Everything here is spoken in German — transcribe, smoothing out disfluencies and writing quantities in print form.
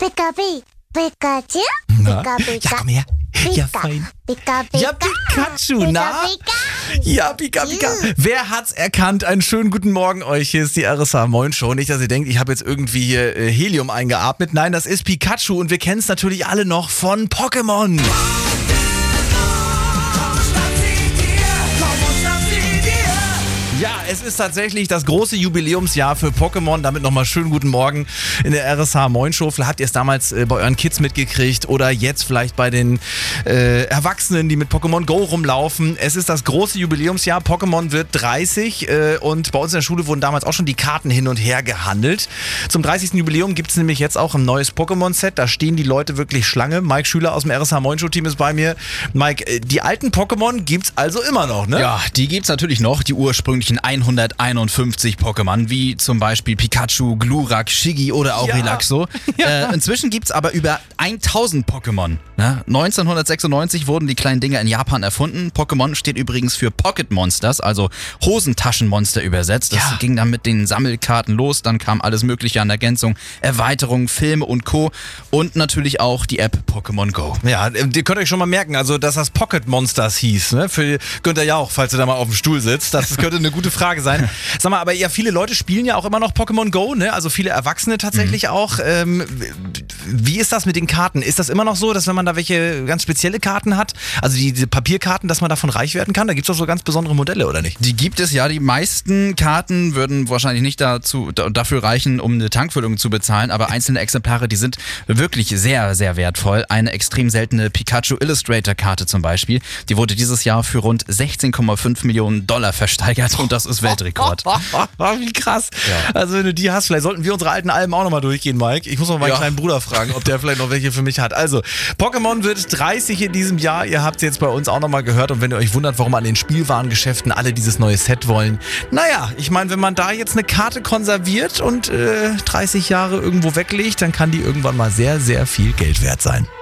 Pikachu, Pikachu, Na? Pika, Pika. Ja, komm her. Ja, Pika, fein. Pika, Pika. Ja, Pikachu, na? Pika. Ja, Pika. Wer hat's erkannt? Einen schönen guten Morgen euch. Hier ist die RSH Moin Show. Nicht, dass ihr denkt, ich habe jetzt irgendwie hier Helium eingeatmet. Nein, das ist Pikachu und wir kennen es natürlich alle noch von Pokémon. Ja, es ist tatsächlich das große Jubiläumsjahr für Pokémon. Damit nochmal schönen guten Morgen in der RSH Moin Show. Vielleicht habt ihr es damals bei euren Kids mitgekriegt oder jetzt vielleicht bei den Erwachsenen, die mit Pokémon Go rumlaufen. Es ist das große Jubiläumsjahr. Pokémon wird 30 und bei uns in der Schule wurden damals auch schon die Karten hin und her gehandelt. Zum 30. Jubiläum gibt es nämlich jetzt auch ein neues Pokémon-Set. Da stehen die Leute wirklich Schlange. Mike Schüler aus dem RSH Moin Show Team ist bei mir. Mike, die alten Pokémon gibt's also immer noch, ne? Ja, die gibt's natürlich noch, die ursprünglichen 151 Pokémon, wie zum Beispiel Pikachu, Glurak, Shiggy oder auch Relaxo. Inzwischen gibt's aber über 1000 Pokémon. Ne? 1996 wurden die kleinen Dinger in Japan erfunden. Pokémon steht übrigens für Pocket Monsters, also Hosentaschenmonster übersetzt. Das ging dann mit den Sammelkarten los, dann kam alles mögliche an Ergänzung, Erweiterungen, Filme und Co. Und natürlich auch die App Pokémon Go. Ja, ihr könnt euch schon mal merken, also dass das Pocket Monsters hieß, ne? Für Günther Jauch, falls ihr da mal auf dem Stuhl sitzt. Das könnte eine gute Frage sein. Sag mal, aber ja, viele Leute spielen ja auch immer noch Pokémon Go, ne? Also viele Erwachsene tatsächlich auch. Wie ist das mit den Karten? Ist das immer noch so, dass wenn man da welche ganz spezielle Karten hat, also diese Papierkarten, dass man davon reich werden kann? Da gibt es doch so ganz besondere Modelle, oder nicht? Die gibt es ja. Die meisten Karten würden wahrscheinlich nicht dafür reichen, um eine Tankfüllung zu bezahlen, aber einzelne Exemplare, die sind wirklich sehr, sehr wertvoll. Eine extrem seltene Pikachu Illustrator Karte zum Beispiel, die wurde dieses Jahr für rund 16,5 Millionen Dollar versteigert und das ist Weltrekord. Wie krass. Ja. Also wenn du die hast, vielleicht sollten wir unsere alten Alben auch nochmal durchgehen, Mike. Ich muss noch meinen kleinen Bruder fragen, ob der vielleicht noch welche für mich hat. Also, Pokémon wird 30 in diesem Jahr. Ihr habt es jetzt bei uns auch nochmal gehört. Und wenn ihr euch wundert, warum an den Spielwarengeschäften alle dieses neue Set wollen. Naja, ich meine, wenn man da jetzt eine Karte konserviert und 30 Jahre irgendwo weglegt, dann kann die irgendwann mal sehr, sehr viel Geld wert sein.